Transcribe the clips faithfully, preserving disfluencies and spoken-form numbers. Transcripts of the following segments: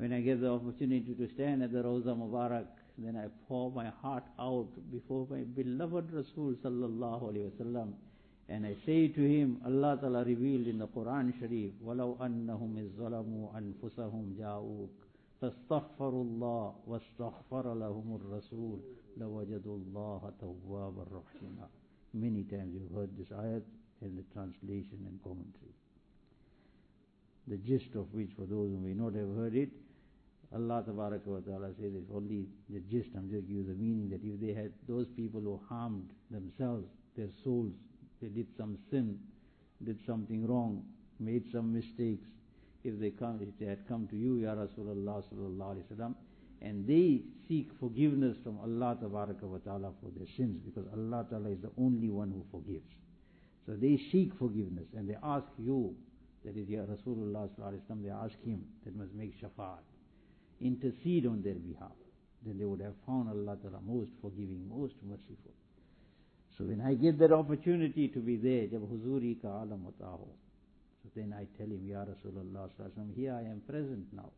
When I get the opportunity to stand at the Rawza Mubarak, then I pour my heart out before my beloved Rasul sallallahu alayhi wasallam, and I say to him, Allah Ta'ala revealed in the Quran Sharif, وَلَوْ أَنَّهُمْ إِذْ ظَلَمُوا أَنفُسَهُمْ جَاءُوكَ فَاسْتَغْفَرُوا اللَّهَ وَاسْتَغْفَرَ لَهُمُ الرَّسُولُ لَوَجَدُوا اللَّهَ تَوَّابًا رَحِيمًا. Many times you've heard this ayat in the translation and commentary. The gist of which, for those who may not have heard it, Allah Tabaraka wa Ta'ala says it's only the gist. I'm just giving you the meaning that if they had those people who harmed themselves, their souls, they did some sin, did something wrong, made some mistakes, if they come, if they had come to you, Ya Rasulullah sallallahu alaihi wasallam, and they seek forgiveness from Allah Tabaraka wa Ta'ala for their sins, because Allah Ta'ala is the only one who forgives. So they seek forgiveness and they ask you, that is Ya Rasulullah sallallahu alaihi wasallam, they ask him that must make shafa'at, intercede on their behalf. Then they would have found Allah Ta'ala most forgiving, most merciful. So when I get that opportunity to be there, jab huzuri ka alam hota ho, so then I tell him, Ya Rasulullah sallallahu alaihi wasallam, here I am present now.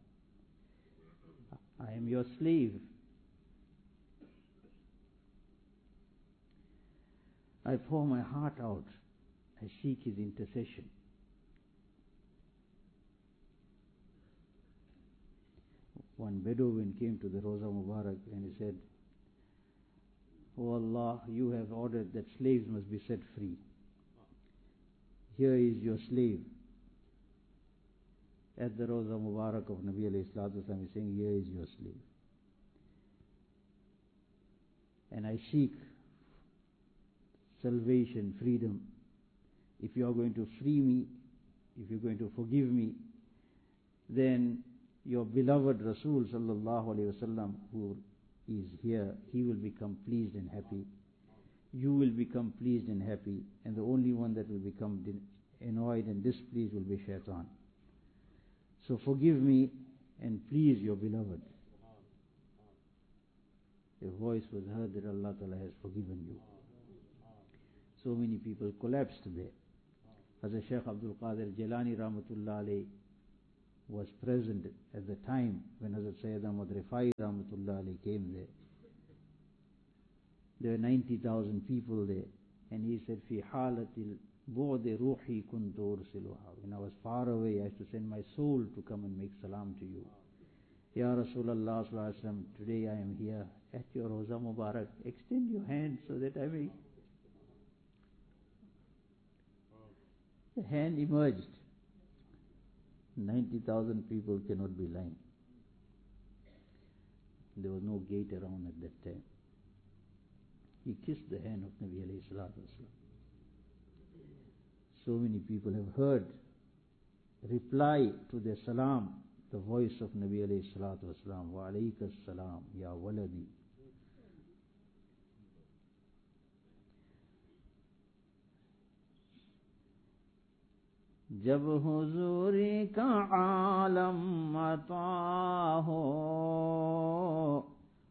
I am your slave. I pour my heart out. I seek his intercession. One Bedouin came to the Rawza Mubarak and he said, Oh Allah, you have ordered that slaves must be set free. Here is your slave. At the Rawza Mubarak of Nabi alayhi salatu wasalam, he's saying, here is your slave. And I seek salvation, freedom. If you are going to free me, if you're going to forgive me, then your beloved Rasul sallallahu alayhi wasallam, who is here, he will become pleased and happy. You will become pleased and happy, and the only one that will become annoyed and displeased will be Shaitan. So forgive me and please your beloved. A voice was heard that Allah Ta'ala has forgiven you. So many people collapsed there. Hazrat Shaykh Abdul Qadir Jilani Rahmatullah Alayhi was present at the time when Hazrat Sayyid Ahmad Rifai Rahmatullah Alayhi came there. There were ninety thousand people there, and he said, Fi halatil bu'di ruhi kuntu ursiluha. When I was far away, I used to send my soul to come and make salam to you. Ya Rasulullah sallallahu alaihi wasallam, today I am here at your Rawza Mubarak. Extend your hand so that I may. The hand emerged. ninety thousand people cannot be lying. There was no gate around at that time. He kissed the hand of Nabi alayhi salatu wasalam. So many people have heard reply to their salam, the voice of Nabi alayhi salatu wasalam, wa alayka salam ya waladi. जब हुजूरी का आलम अता हो